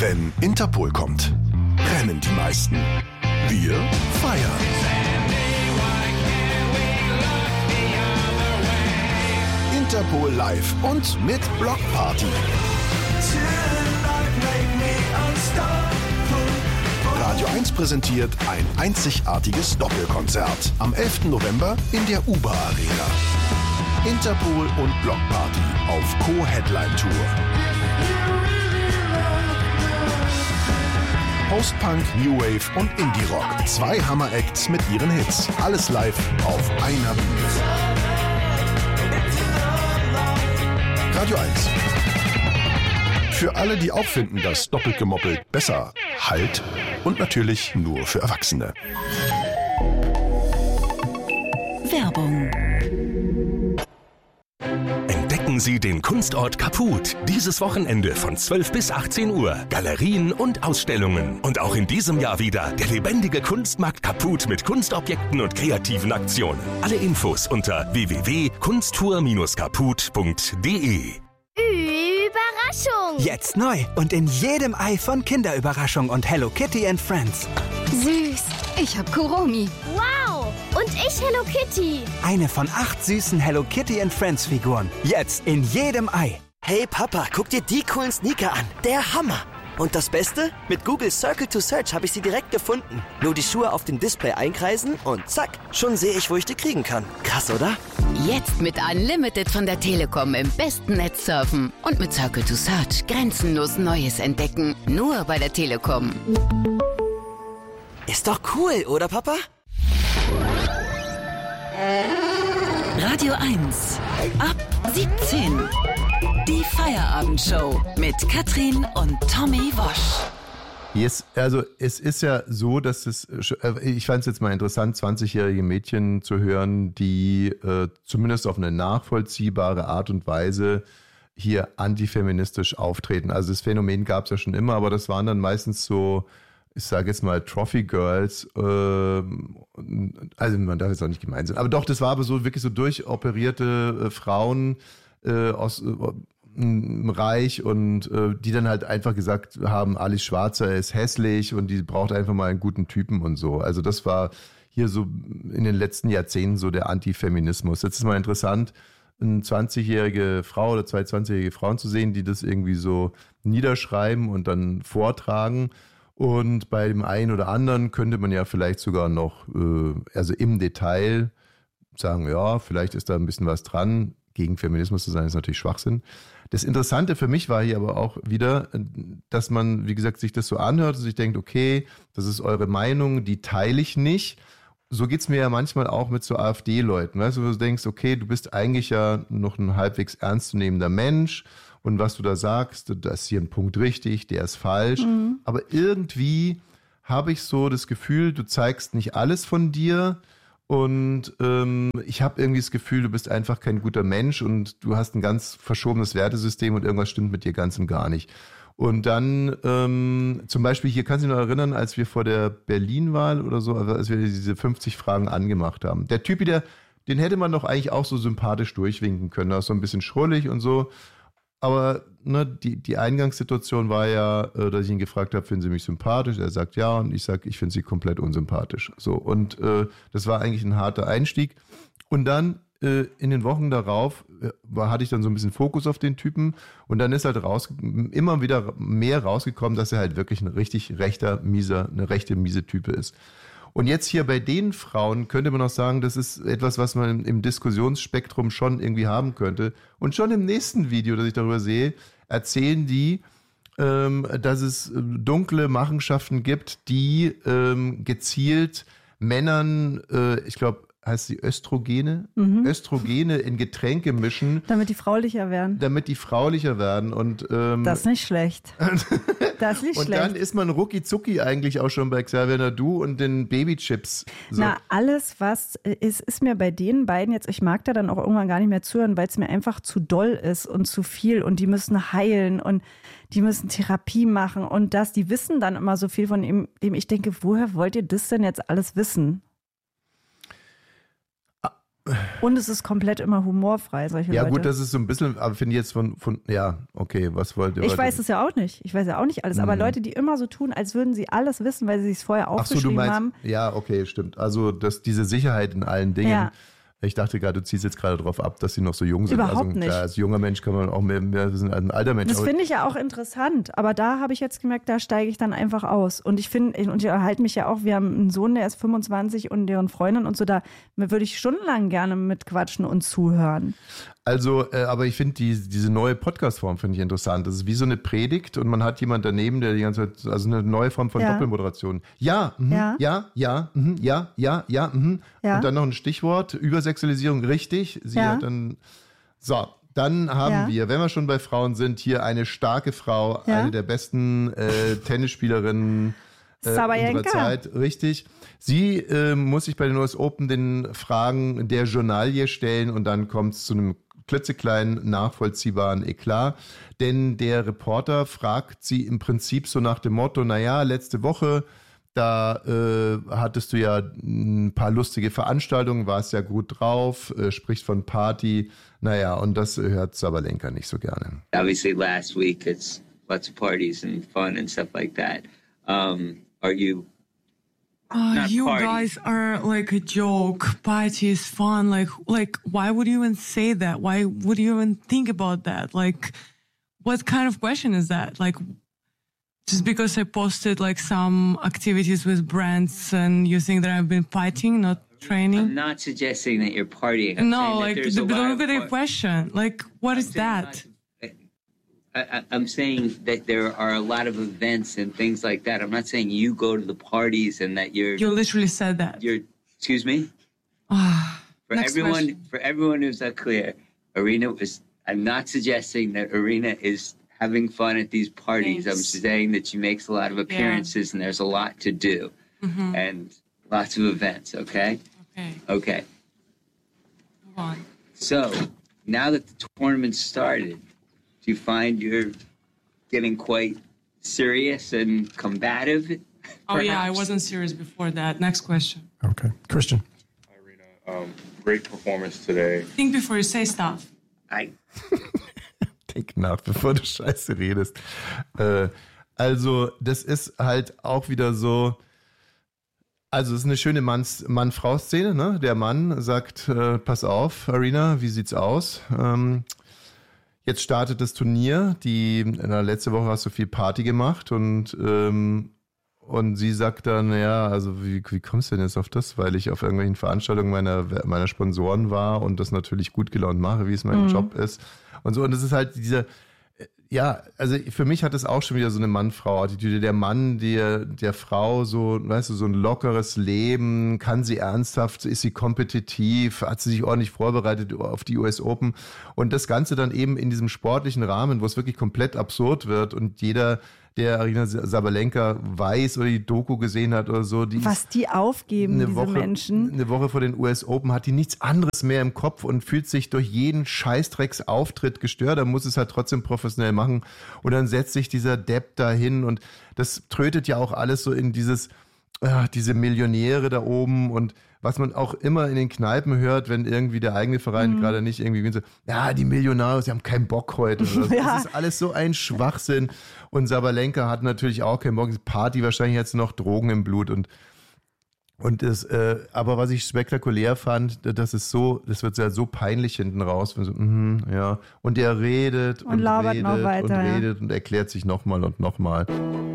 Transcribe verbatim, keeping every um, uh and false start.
Wenn Interpol kommt, rennen die meisten. Wir feiern. Interpol live und mit Blockparty. Radio eins präsentiert ein einzigartiges Doppelkonzert am elften November in der U B A Arena. Interpol und Blockparty auf Co-Headline-Tour. Post-Punk, New Wave und Indie-Rock. Zwei Hammer-Acts mit ihren Hits. Alles live auf einer Bühne. Radio eins. Für alle, die auch finden, dass doppelt gemoppelt besser halt. Und natürlich nur für Erwachsene. Werbung. Entdecken Sie den Kunstort Kaput. Dieses Wochenende von zwölf bis achtzehn Uhr. Galerien und Ausstellungen. Und auch in diesem Jahr wieder der lebendige Kunstmarkt Kaput mit Kunstobjekten und kreativen Aktionen. Alle Infos unter w w w punkt kunsttour Bindestrich kaput punkt d e. Überraschung! Jetzt neu und in jedem Ei von Kinderüberraschung und Hello Kitty and Friends. Süß! Ich hab Kuromi. Wow! Und ich Hello Kitty. Eine von acht süßen Hello Kitty and Friends Figuren. Jetzt in jedem Ei. Hey Papa, guck dir die coolen Sneaker an. Der Hammer! Und das Beste? Mit Google Circle to Search habe ich sie direkt gefunden. Nur die Schuhe auf dem Display einkreisen und zack, schon sehe ich, wo ich die kriegen kann. Krass, oder? Jetzt mit Unlimited von der Telekom im besten Netz surfen und mit Circle to Search grenzenlos Neues entdecken. Nur bei der Telekom. Ist doch cool, oder Papa? Radio eins. Ab siebzehn. Die Feierabendshow mit Katrin und Tommy Wosch. Yes, also es ist ja so, dass es, ich fand es jetzt mal interessant, zwanzigjährige Mädchen zu hören, die äh, zumindest auf eine nachvollziehbare Art und Weise hier antifeministisch auftreten. Also das Phänomen gab es ja schon immer, aber das waren dann meistens so, ich sage jetzt mal Trophy Girls, äh, also man darf jetzt auch nicht gemein sein, aber doch, das war aber so wirklich so durchoperierte äh, Frauen äh, aus äh, Reich und äh, die dann halt einfach gesagt haben, Alice Schwarzer ist hässlich und die braucht einfach mal einen guten Typen und so. Also das war hier so in den letzten Jahrzehnten so der Antifeminismus. Jetzt ist mal interessant, eine zwanzigjährige Frau oder zwei zwanzigjährige Frauen zu sehen, die das irgendwie so niederschreiben und dann vortragen. Und bei dem einen oder anderen könnte man ja vielleicht sogar noch, äh, also im Detail sagen, ja, vielleicht ist da ein bisschen was dran. Gegen Feminismus zu sein, ist natürlich Schwachsinn. Das Interessante für mich war hier aber auch wieder, dass man, wie gesagt, sich das so anhört und sich denkt, okay, das ist eure Meinung, die teile ich nicht. So geht's mir ja manchmal auch mit so AfD-Leuten, weißt du, wo du denkst, okay, du bist eigentlich ja noch ein halbwegs ernstzunehmender Mensch und was du da sagst, da ist hier ein Punkt richtig, der ist falsch. Mhm. Aber irgendwie habe ich so das Gefühl, du zeigst nicht alles von dir. Und ähm, ich habe irgendwie das Gefühl, du bist einfach kein guter Mensch und du hast ein ganz verschobenes Wertesystem und irgendwas stimmt mit dir ganz und gar nicht. Und dann ähm, zum Beispiel, hier kannst du dich noch erinnern, als wir vor der Berlin-Wahl oder so, als wir diese fünfzig Fragen angemacht haben. Der Typ, der, den hätte man doch eigentlich auch so sympathisch durchwinken können. Er ist so ein bisschen schrullig und so. Aber ne, die, die Eingangssituation war ja, äh, dass ich ihn gefragt habe, finden Sie mich sympathisch? Er sagt ja und ich sage, ich finde Sie komplett unsympathisch. So, und äh, das war eigentlich ein harter Einstieg. Und dann äh, in den Wochen darauf äh, war, hatte ich dann so ein bisschen Fokus auf den Typen und dann ist halt raus, immer wieder mehr rausgekommen, dass er halt wirklich ein richtig rechter, mieser, eine rechte, miese Type ist. Und jetzt hier bei den Frauen könnte man auch sagen, das ist etwas, was man im Diskussionsspektrum schon irgendwie haben könnte. Und schon im nächsten Video, das ich darüber sehe, erzählen die, ähm, dass es dunkle Machenschaften gibt, die ähm, gezielt Männern, äh, ich glaube, heißt sie Östrogene? Mhm. Östrogene in Getränke mischen. Damit die fraulicher werden. Damit die fraulicher werden. Und, ähm, das ist nicht schlecht. Das ist nicht und schlecht. dann ist man rucki-zucki eigentlich auch schon bei Xavier Naidu und den Babychips. So. Na, alles, was ist, ist mir bei den beiden jetzt, ich mag da dann auch irgendwann gar nicht mehr zuhören, weil es mir einfach zu doll ist und zu viel und die müssen heilen und die müssen Therapie machen und das, die wissen dann immer so viel von ihm, dem ich denke, woher wollt ihr das denn jetzt alles wissen? Und es ist komplett immer humorfrei, solche Ja, Leute. gut, das ist so ein bisschen, aber finde ich jetzt von, von, ja, okay, was wollt ihr? Ich weiß es ja auch nicht. Ich weiß ja auch nicht alles. Aber Mhm. Leute, die immer so tun, als würden sie alles wissen, weil sie es vorher Ach so, aufgeschrieben du meinst, haben. ja, okay, stimmt. Also, dass diese Sicherheit in allen Dingen. Ja. Ich dachte gerade, du ziehst jetzt gerade darauf ab, dass sie noch so jung sind. Überhaupt also, nicht. Klar, als junger Mensch kann man auch mehr, mehr wissen als ein alter Mensch. Das Aber- finde ich ja auch interessant, aber da habe ich jetzt gemerkt, da steige ich dann einfach aus. Und ich finde, und ich erhalte mich ja auch, wir haben einen Sohn, der ist fünfundzwanzig und deren Freundin und so, da würde ich stundenlang gerne mitquatschen und zuhören. Also, äh, aber ich finde die, diese neue Podcast-Form finde ich interessant. Das ist wie so eine Predigt und man hat jemand daneben, der die ganze Zeit, also eine neue Form von Ja. Doppelmoderation. Ja, mhm, Ja. ja, ja, mhm, ja, ja, ja, mhm. Ja. Und dann noch ein Stichwort, Übersexualisierung, richtig. Sie Ja. hat dann, so, dann haben Ja. wir, wenn wir schon bei Frauen sind, hier eine starke Frau, Ja. eine der besten äh, Tennisspielerinnen äh, Sabalenka. unserer Zeit, richtig. Sie äh, muss sich bei den U S Open den Fragen der Journalie stellen und dann kommt es zu einem klitzekleinen, nachvollziehbaren Eklat. Denn der Reporter fragt sie im Prinzip so nach dem Motto, naja, letzte Woche, da äh, hattest du ja ein paar lustige Veranstaltungen, warst ja gut drauf, äh, sprichst von Party. Naja, und das hört Sabalenka nicht so gerne. Obviously, last week it's lots of parties and fun and stuff like that. Um, are you? Uh, Not you party. guys are like a joke. Party is fun. Like, like, why would you even say that? Why would you even think about that? Like, what kind of question is that? Like, just because I posted like some activities with brands and you think that I've been fighting, not training? I'm not suggesting that you're partying. I'm No, saying that like, there's the, a but lot look of at the par- question. Like, what is I'm saying that? not- I, I, I'm saying that there are a lot of events and things like that. I'm not saying you go to the parties and that you're. You literally said that. You're. Excuse me. Ah, For next everyone, question. for everyone who's not clear, Arena was. I'm not suggesting that Arena is having fun at these parties. I'm Thanks. saying that she makes a lot of appearances and there's a lot to do Mhm. and lots of events. Okay. Okay, Okay. move on. So now that the tournament started, do you find you're getting quite serious and combative? Oh yeah, I perhaps? wasn't serious before that. Next question. Okay. Christian. Um, great performance today. Think before you say stuff. I. Denk nach, bevor du Scheiße redest. Äh, also, das ist halt auch wieder so. Also, es ist eine schöne Manns- Mann-Frau-Szene, ne? Der Mann sagt: äh, Pass auf, Arena, wie sieht's aus? Ähm, jetzt startet das Turnier. Die, in der letzte Woche hast du viel Party gemacht und, ähm, und sie sagt dann: Ja, also, wie, wie kommst du denn jetzt auf das? Weil ich auf irgendwelchen Veranstaltungen meiner, meiner Sponsoren war und das natürlich gut gelaunt mache, wie es mein Mhm. Job ist. Und so, und das ist halt dieser, ja, also für mich hat es auch schon wieder so eine Mann-Frau-Attitüde. Der Mann, der, der Frau so, weißt du, so ein lockeres Leben, kann sie ernsthaft, ist sie kompetitiv, hat sie sich ordentlich vorbereitet auf die U S Open und das Ganze dann eben in diesem sportlichen Rahmen, wo es wirklich komplett absurd wird und jeder, der Arina Sabalenka weiß oder die Doku gesehen hat oder so, die Was die aufgeben, eine diese Woche, Menschen. eine Woche vor den U S Open hat die nichts anderes mehr im Kopf und fühlt sich durch jeden Scheißdrecksauftritt gestört. Da muss es halt trotzdem professionell machen. Und dann setzt sich dieser Depp da hin und das trötet ja auch alles so in dieses, ah, diese Millionäre da oben und was man auch immer in den Kneipen hört, wenn irgendwie der eigene Verein Mhm. gerade nicht irgendwie so, ja, die Millionäre, sie haben keinen Bock heute. Oder so. Ja. Das ist alles so ein Schwachsinn. Und Sabalenka hat natürlich auch keinen Bock. Party, wahrscheinlich jetzt noch Drogen im Blut und und das, äh, aber was ich spektakulär fand, das ist so, das wird ja so peinlich hinten raus, wenn so, mhm, ja, und er redet Und und, labert redet noch weiter, und ja. redet und erklärt sich nochmal und nochmal.